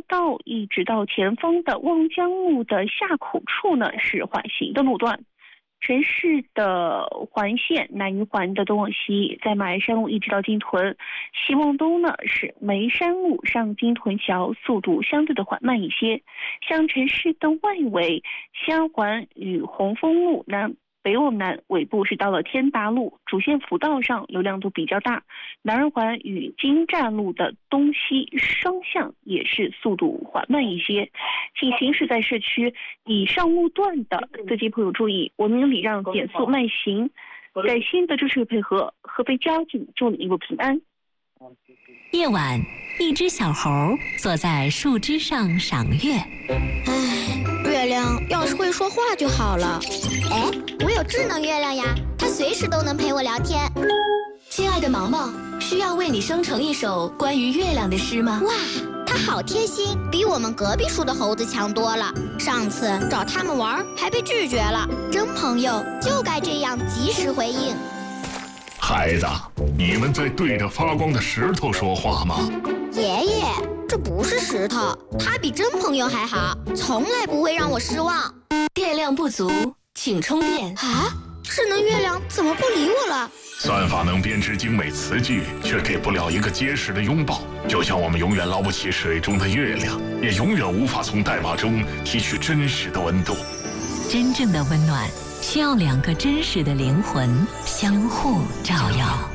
道一直到前方的望江路的下口处呢是缓行的路段。城市的环线南余环的东往西，在马鞍山路一直到金屯，西往东呢是眉山路上金屯桥，速度相对的缓慢一些。像城市的外围，西安环与红枫路北往南尾部是到了天达路，主线辅道上流量都比较大。南二环与金站路的东西双向也是速度缓慢一些。请行驶在市区以上路段的司机朋友注意，我们礼让减速慢行，感谢的支持配合，合肥交警祝你一路平安。 夜晚，一只小猴坐在树枝上赏月。 月亮要是会说话就好了。 哎，我有智能月亮呀，它随时都能陪我聊天。 亲爱的毛毛，需要为你生成一首关于月亮的诗吗？ 哇，它好贴心，比我们隔壁树的猴子强多了。上次找他们玩还被拒绝了，真朋友就该这样及时回应。 孩子，你们在对着发光的石头说话吗？ 爷爷，这不是石头，它比真朋友还好，从来不会让我失望。 电量不足，请充电。 啊，智能月亮怎么不理我了？ 算法能编织精美词句，却给不了一个结实的拥抱。就像我们永远捞不起水中的月亮，也永远无法从代码中提取真实的温度。 真正的温暖，需要两个真实的灵魂相互照耀。